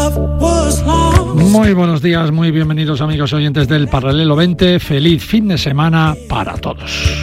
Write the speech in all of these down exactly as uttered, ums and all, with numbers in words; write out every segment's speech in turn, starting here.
Muy buenos días, muy bienvenidos amigos oyentes del Paralelo veinte. Feliz fin de semana para todos.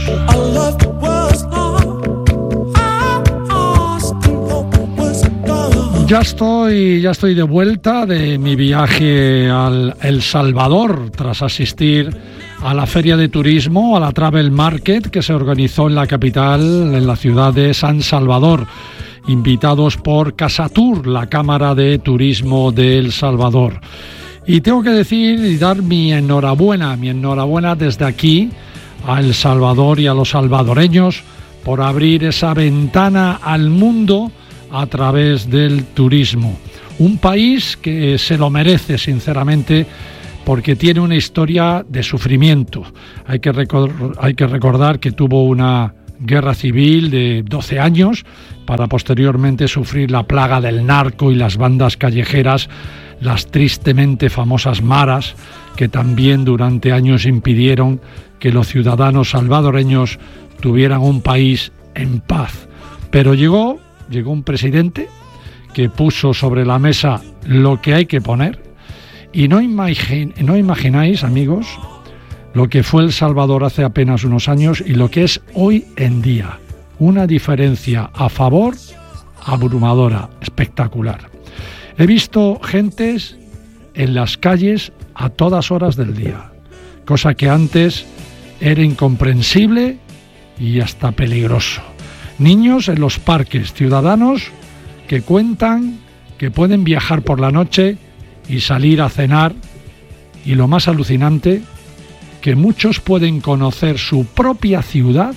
Ya estoy, ya estoy de vuelta de mi viaje al El Salvador tras asistir a la feria de turismo, a la Travel Market que se organizó en la capital, en la ciudad de San Salvador, invitados por Casatur, la Cámara de Turismo de El Salvador. Y tengo que decir y dar mi enhorabuena, mi enhorabuena desde aquí a El Salvador y a los salvadoreños por abrir esa ventana al mundo a través del turismo. Un país que se lo merece, sinceramente, porque tiene una historia de sufrimiento. Hay que, recor- hay que recordar que tuvo una guerra civil de doce años para posteriormente sufrir la plaga del narco y las bandas callejeras, las tristemente famosas maras, que también durante años impidieron que los ciudadanos salvadoreños tuvieran un país en paz. Pero llegó, llegó un presidente que puso sobre la mesa lo que hay que poner, y no, imagin- no imagináis, amigos, lo que fue El Salvador hace apenas unos años y lo que es hoy en día. Una diferencia a favor abrumadora, espectacular. He visto gentes en las calles a todas horas del día, cosa que antes era incomprensible y hasta peligroso. Niños en los parques, ciudadanos que cuentan que pueden viajar por la noche y salir a cenar, y lo más alucinante, que muchos pueden conocer su propia ciudad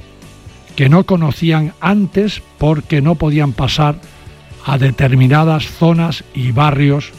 que no conocían antes porque no podían pasar a determinadas zonas y barrios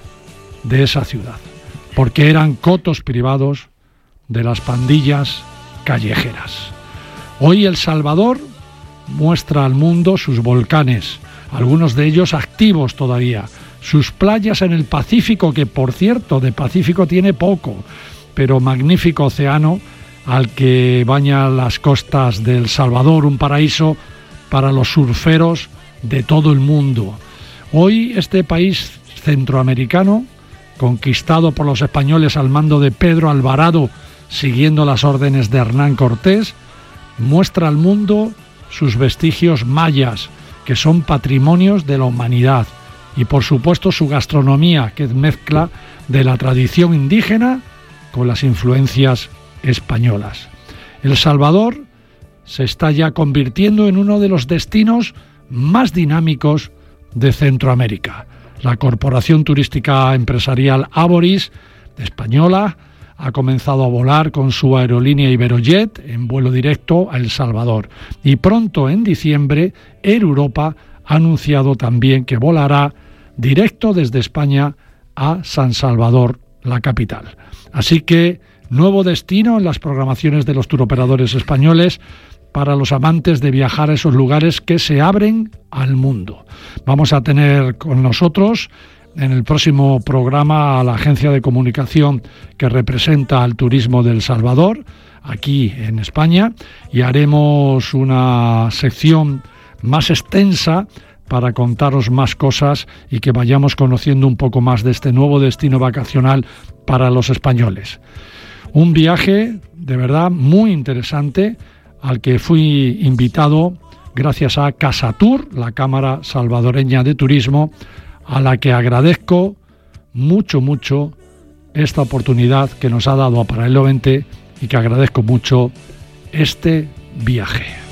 de esa ciudad, porque eran cotos privados de las pandillas callejeras. Hoy El Salvador muestra al mundo sus volcanes, algunos de ellos activos todavía, sus playas en el Pacífico, que por cierto de Pacífico tiene poco, pero magnífico océano al que baña las costas de El Salvador, un paraíso para los surferos de todo el mundo. Hoy este país centroamericano, conquistado por los españoles al mando de Pedro Alvarado, siguiendo las órdenes de Hernán Cortés, muestra al mundo sus vestigios mayas, que son patrimonios de la humanidad, y por supuesto su gastronomía, que es mezcla de la tradición indígena con las influencias españolas. El Salvador se está ya convirtiendo en uno de los destinos más dinámicos de Centroamérica. La Corporación Turística Empresarial Aboris, española, ha comenzado a volar con su aerolínea Iberojet en vuelo directo a El Salvador. Y pronto, en diciembre, Air Europa ha anunciado también que volará directo desde España a San Salvador, la capital. Así que, nuevo destino en las programaciones de los turoperadores españoles para los amantes de viajar a esos lugares que se abren al mundo. Vamos a tener con nosotros en el próximo programa a la agencia de comunicación que representa al turismo de El Salvador, aquí en España, y haremos una sección más extensa para contaros más cosas y que vayamos conociendo un poco más de este nuevo destino vacacional para los españoles. Un viaje de verdad muy interesante al que fui invitado gracias a Casatur, la Cámara Salvadoreña de Turismo, a la que agradezco mucho, mucho esta oportunidad que nos ha dado a Paralelo veinte y que agradezco mucho este viaje.